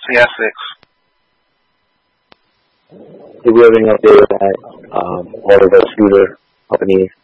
Yeah, 6. Do we have any update on all of the scooter companies